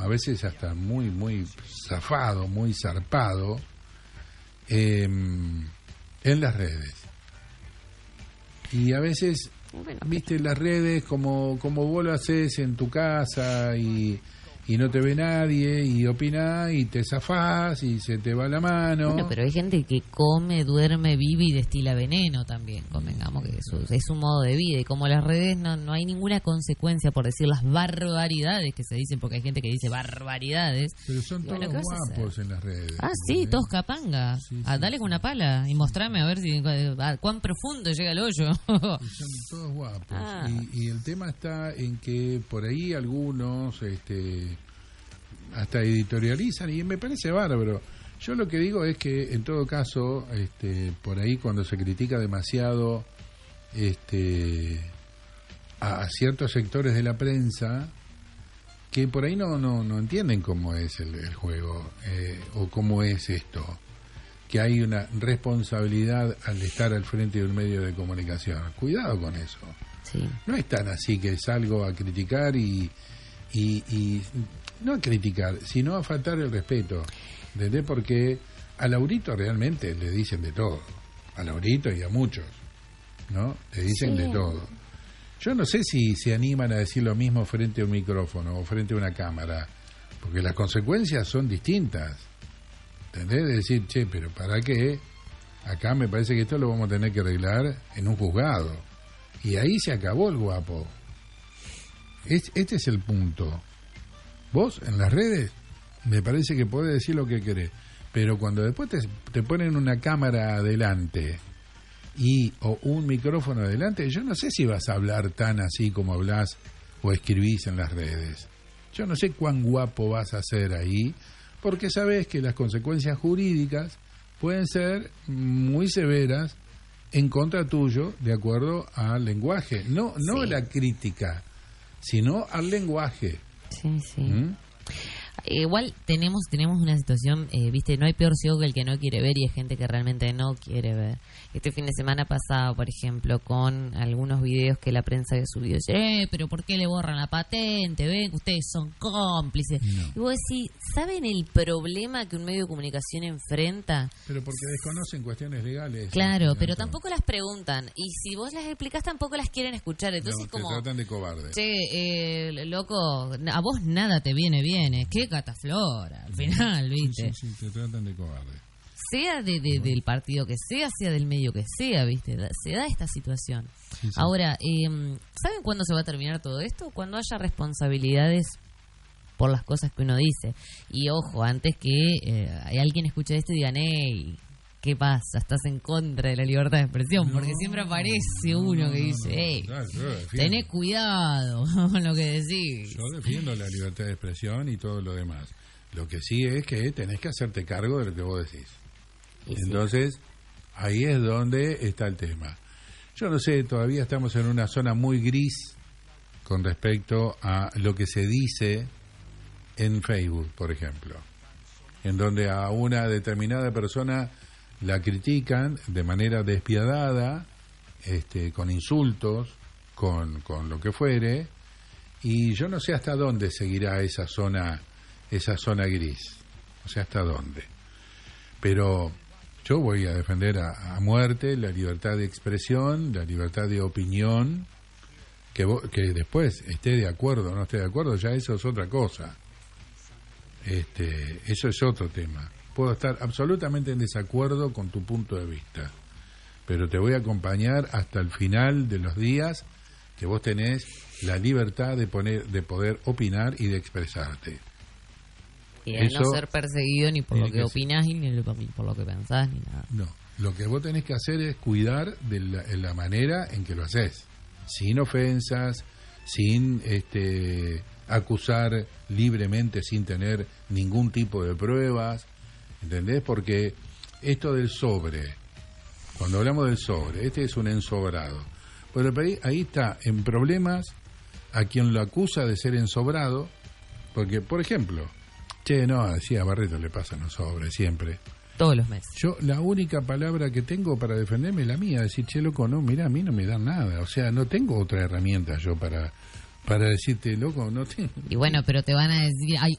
veces hasta muy, muy zafado, muy zarpado, en las redes. Y a veces, viste, las redes como vos lo haces en tu casa y no te ve nadie y opinás y te zafás y se te va la mano. Bueno, pero hay gente que come, duerme, vive y destila veneno también, convengamos que eso es un modo de vida, y como las redes no hay ninguna consecuencia por decir las barbaridades que se dicen, porque hay gente que dice barbaridades. Pero son todos guapos en las redes. Ah, sí, todos capanga. Sí, dale con una pala y mostrame a ver cuán profundo llega el hoyo. Y son todos guapos. Y el tema está en que por ahí algunos hasta editorializan, y me parece bárbaro. Yo lo que digo es que en todo caso, por ahí cuando se critica demasiado a ciertos sectores de la prensa, que por ahí no entienden cómo es el juego, o cómo es esto, que hay una responsabilidad al estar al frente de un medio de comunicación. Cuidado con eso. Sí. No es tan así que salgo a criticar y no a criticar, sino a faltar el respeto, ¿entendés? Porque a Laurito realmente le dicen de todo, a Laurito y a muchos, ¿no? Le dicen de todo. Yo no sé si se animan a decir lo mismo frente a un micrófono o frente a una cámara, porque las consecuencias son distintas, ¿entendés? De decir, che, pero ¿para qué? Acá me parece que esto lo vamos a tener que arreglar en un juzgado, y ahí se acabó el guapo. Este es el punto. Vos en las redes me parece que podés decir lo que querés, pero cuando después te ponen una cámara adelante o un micrófono adelante, yo no sé si vas a hablar tan así como hablás o escribís en las redes. Yo no sé cuán guapo vas a ser ahí, porque sabés que las consecuencias jurídicas pueden ser muy severas en contra tuyo, de acuerdo al lenguaje. No la crítica, sino al lenguaje. Sí. Igual tenemos una situación, viste, no hay peor ciego que el que no quiere ver, y hay gente que realmente no quiere ver. Este fin de semana pasado, por ejemplo, con algunos videos que la prensa había subido, pero ¿por qué le borran la patente? Ven que ustedes son cómplices. No. Y vos decís, ¿saben el problema que un medio de comunicación enfrenta? Pero porque desconocen cuestiones legales. Claro, pero tampoco las preguntan, y si vos las explicás tampoco las quieren escuchar. Entonces te tratan de cobarde. Che, loco, a vos nada te viene bien, qué cataflora, al final, ¿viste? Sí, te tratan de cobarde. Sea del partido que sea del medio que sea, ¿viste? Se da esta situación. Sí. Ahora, ¿saben cuándo se va a terminar todo esto? Cuando haya responsabilidades por las cosas que uno dice. Y ojo, antes que alguien escuche esto y digan, ¡ey! ¿Qué pasa? Estás en contra de la libertad de expresión, porque siempre aparece uno que dice, ¡ey! Tenés cuidado con lo que decís. Yo defiendo la libertad de expresión y todo lo demás. Lo que sí es que tenés que hacerte cargo de lo que vos decís. Entonces, ahí es donde está el tema. Yo no sé, todavía estamos en una zona muy gris con respecto a lo que se dice en Facebook, por ejemplo, en donde a una determinada persona la critican de manera despiadada, con insultos, con lo que fuere, y yo no sé hasta dónde seguirá esa zona gris, no sé hasta dónde, pero yo voy a defender a muerte la libertad de expresión, la libertad de opinión, que después esté de acuerdo o no esté de acuerdo, ya eso es otra cosa. Eso es otro tema. Puedo estar absolutamente en desacuerdo con tu punto de vista, pero te voy a acompañar hasta el final de los días que vos tenés la libertad de poder opinar y de expresarte. Y de no ser perseguido ni por lo que opinás ni por lo que pensás ni nada. No, lo que vos tenés que hacer es cuidar de la manera en que lo haces, sin ofensas, sin acusar libremente, sin tener ningún tipo de pruebas, ¿entendés? Porque esto del sobre, cuando hablamos del sobre, este es un ensobrado. Pero ahí está en problemas a quien lo acusa de ser ensobrado, porque, por ejemplo, a Barreto le pasan los sobres siempre. Todos los meses. Yo, la única palabra que tengo para defenderme es la mía, decir, loco, no, mira, a mí no me dan nada. O sea, no tengo otra herramienta yo para decirte, loco, no tengo. Y bueno, pero te van a decir, hay